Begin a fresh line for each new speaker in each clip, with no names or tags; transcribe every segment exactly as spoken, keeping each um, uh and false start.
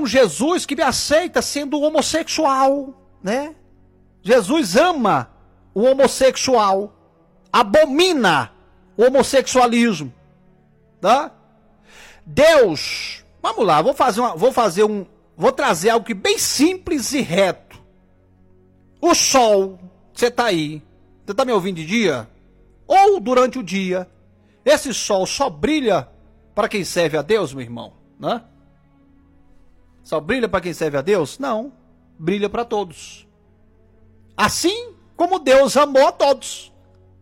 Jesus que me aceita sendo homossexual, né? Jesus ama o homossexual, abomina o homossexualismo, tá? Deus, vamos lá, vou fazer uma, vou fazer um, vou trazer algo que bem simples e reto. O sol, você tá aí, você tá me ouvindo de dia? Ou durante o dia, esse sol só brilha para quem serve a Deus, meu irmão, né? Só brilha para quem serve a Deus? Não, brilha para todos. Assim como Deus amou a todos.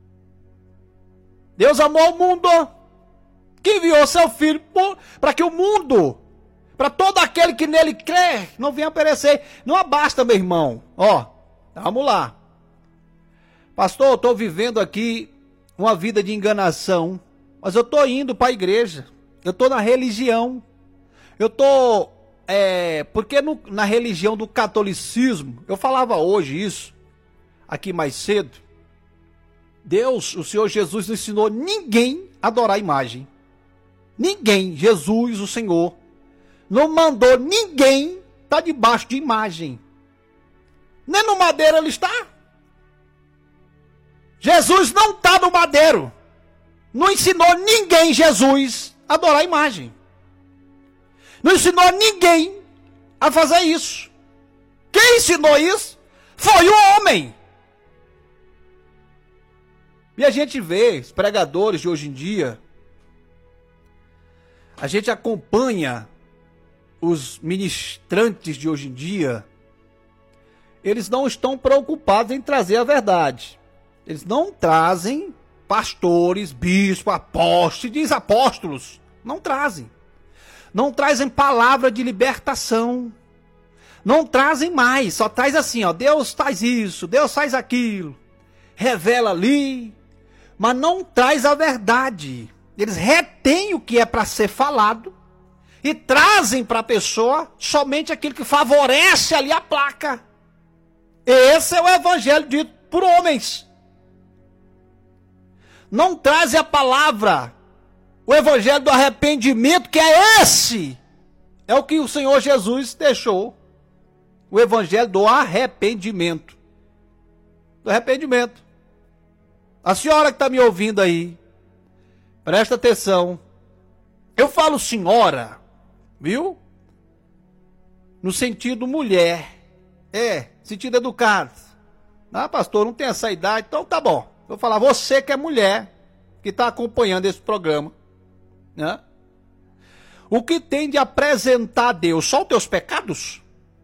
Deus amou o mundo, que enviou seu Filho para que o mundo, para todo aquele que nele crê, não venha perecer. Não abasta, meu irmão. Ó, vamos lá. Pastor, eu estou vivendo aqui uma vida de enganação, mas eu estou indo para a igreja. Eu estou na religião. Eu estou... É, porque no, na religião do catolicismo, eu falava hoje isso, aqui mais cedo, Deus, o Senhor Jesus não ensinou ninguém a adorar a imagem. Ninguém, Jesus, o Senhor, não mandou ninguém estar debaixo de imagem. Nem no madeiro ele está. Jesus não está no madeiro. Não ensinou ninguém, Jesus, a adorar a imagem. Não ensinou ninguém a fazer isso. Quem ensinou isso foi o homem. E a gente vê os pregadores de hoje em dia, a gente acompanha os ministrantes de hoje em dia, eles não estão preocupados em trazer a verdade. Eles não trazem pastores, bispos, apóstolos, diz apóstolos, não trazem. Não trazem palavra de libertação. Não trazem mais. Só traz assim, ó. Deus faz isso, Deus faz aquilo. Revela ali. Mas não traz a verdade. Eles retêm o que é para ser falado. E trazem para a pessoa somente aquilo que favorece ali a placa. Esse é o evangelho dito por homens. Não trazem a palavra, o evangelho do arrependimento, que é esse, é o que o Senhor Jesus deixou. O evangelho do arrependimento. Do arrependimento. A senhora que está me ouvindo aí, presta atenção. Eu falo senhora, viu? No sentido mulher. É, sentido educado. Ah, pastor, não tem essa idade, então tá bom. Vou falar, você que é mulher, que está acompanhando esse programa, né? O que tem de apresentar a Deus? Só os teus pecados?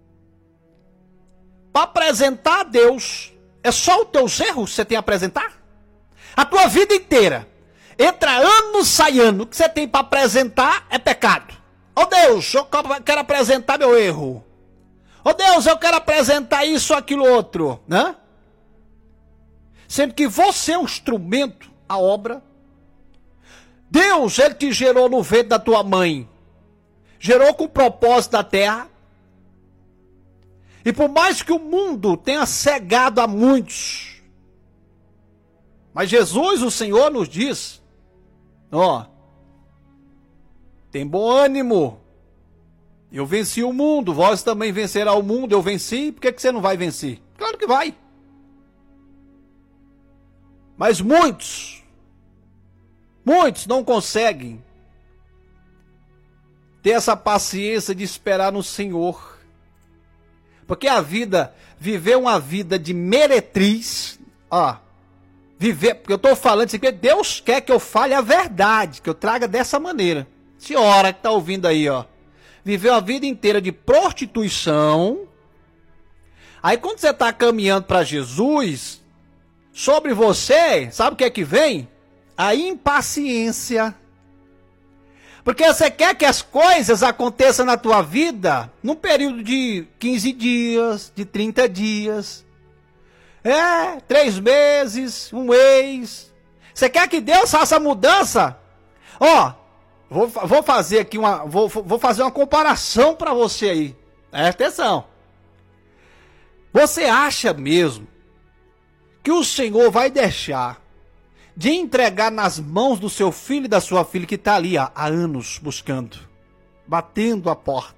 Para apresentar a Deus, é só os teus erros que você tem a apresentar? A tua vida inteira, entra ano, sai ano, o que você tem para apresentar é pecado. Oh Deus, eu quero apresentar meu erro. Oh Deus, eu quero apresentar isso, aquilo, outro, né? Sendo que você é um instrumento, a obra. Deus, ele te gerou no ventre da tua mãe. Gerou com o propósito da terra. E por mais que o mundo tenha cegado a muitos, mas Jesus, o Senhor, nos diz, ó, tem bom ânimo. Eu venci o mundo, vós também vencerá o mundo. Eu venci, por que que você não vai vencer? Claro que vai. Mas muitos, muitos não conseguem ter essa paciência de esperar no Senhor. Porque a vida, viver uma vida de meretriz, ó, viver, porque eu estou falando isso aqui, Deus quer que eu fale a verdade, que eu traga dessa maneira. Senhora que está ouvindo aí, ó, viveu a vida inteira de prostituição, aí quando você está caminhando para Jesus, sobre você, sabe o que é que vem? A impaciência. Porque você quer que as coisas aconteçam na tua vida num período de quinze dias, de trinta dias. É, três meses, um mês. Você quer que Deus faça mudança? Ó, vou, vou fazer aqui uma, vou, vou fazer uma comparação para você aí. Presta atenção. Você acha mesmo que o Senhor vai deixar de entregar nas mãos do seu filho e da sua filha que está ali ó, há anos buscando, batendo a porta?